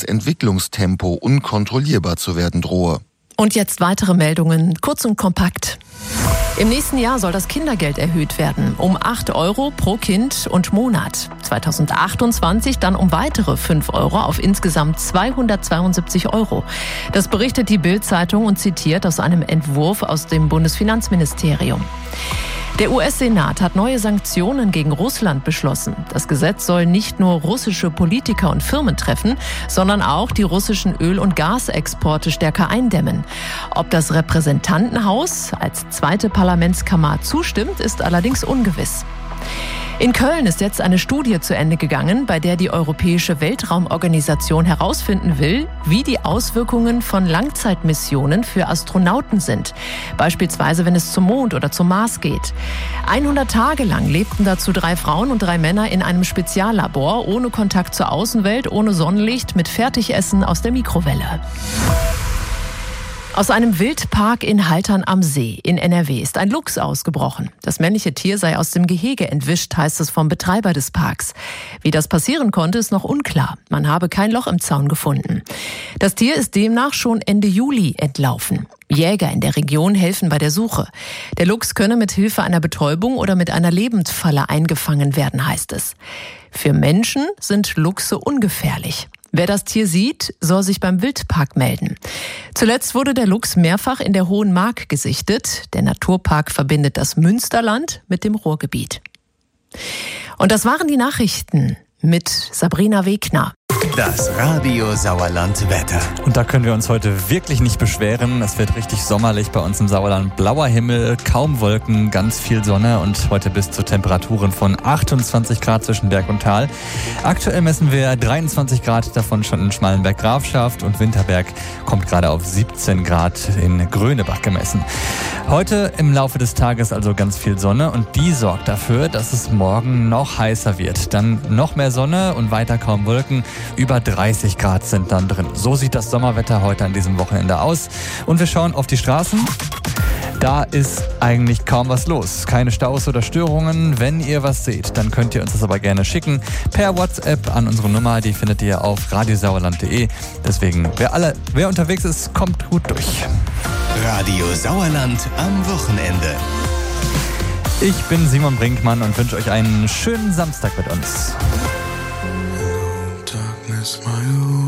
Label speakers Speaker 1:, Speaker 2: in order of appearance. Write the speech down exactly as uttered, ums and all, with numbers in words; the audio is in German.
Speaker 1: Entwicklungstempo unkontrollierbar zu werden drohe.
Speaker 2: Und jetzt weitere Meldungen, kurz und kompakt. Im nächsten Jahr soll das Kindergeld erhöht werden, um acht Euro pro Kind und Monat. zweitausendachtundzwanzig dann um weitere fünf Euro auf insgesamt zweihundertzweiundsiebzig Euro. Das berichtet die Bild-Zeitung und zitiert aus einem Entwurf aus dem Bundesfinanzministerium. Der U S-Senat hat neue Sanktionen gegen Russland beschlossen. Das Gesetz soll nicht nur russische Politiker und Firmen treffen, sondern auch die russischen Öl- und Gasexporte stärker eindämmen. Ob das Repräsentantenhaus als zweite Parlamentskammer zustimmt, ist allerdings ungewiss. In Köln ist jetzt eine Studie zu Ende gegangen, bei der die Europäische Weltraumorganisation herausfinden will, wie die Auswirkungen von Langzeitmissionen für Astronauten sind. Beispielsweise, wenn es zum Mond oder zum Mars geht. hundert Tage lang lebten dazu drei Frauen und drei Männer in einem Speziallabor, ohne Kontakt zur Außenwelt, ohne Sonnenlicht, mit Fertigessen aus der Mikrowelle. Aus einem Wildpark in Haltern am See in N R W ist ein Luchs ausgebrochen. Das männliche Tier sei aus dem Gehege entwischt, heißt es vom Betreiber des Parks. Wie das passieren konnte, ist noch unklar. Man habe kein Loch im Zaun gefunden. Das Tier ist demnach schon Ende Juli entlaufen. Jäger in der Region helfen bei der Suche. Der Luchs könne mit Hilfe einer Betäubung oder mit einer Lebendfalle eingefangen werden, heißt es. Für Menschen sind Luchse ungefährlich. Wer das Tier sieht, soll sich beim Wildpark melden. Zuletzt wurde der Luchs mehrfach in der Hohen Mark gesichtet. Der Naturpark verbindet das Münsterland mit dem Ruhrgebiet. Und das waren die Nachrichten mit Sabrina Wegner.
Speaker 3: Das Radio Sauerland Wetter.
Speaker 4: Und da können wir uns heute wirklich nicht beschweren. Es wird richtig sommerlich bei uns im Sauerland. Blauer Himmel, kaum Wolken, ganz viel Sonne und heute bis zu Temperaturen von achtundzwanzig Grad zwischen Berg und Tal. Aktuell messen wir dreiundzwanzig Grad, davon schon in Schmallenberg-Grafschaft, und Winterberg kommt gerade auf siebzehn Grad in Grönebach gemessen. Heute im Laufe des Tages also ganz viel Sonne und die sorgt dafür, dass es morgen noch heißer wird. Dann noch mehr Sonne und weiter kaum Wolken. Über dreißig Grad sind dann drin. So sieht das Sommerwetter heute an diesem Wochenende aus. Und wir schauen auf die Straßen. Da ist eigentlich kaum was los. Keine Staus oder Störungen. Wenn ihr was seht, dann könnt ihr uns das aber gerne schicken. Per WhatsApp an unsere Nummer. Die findet ihr auf radiosauerland punkt de. Deswegen, wer, alle, wer unterwegs ist, kommt gut durch.
Speaker 3: Radio Sauerland am Wochenende.
Speaker 4: Ich bin Simon Brinkmann und wünsche euch einen schönen Samstag mit uns.
Speaker 5: Darkness, my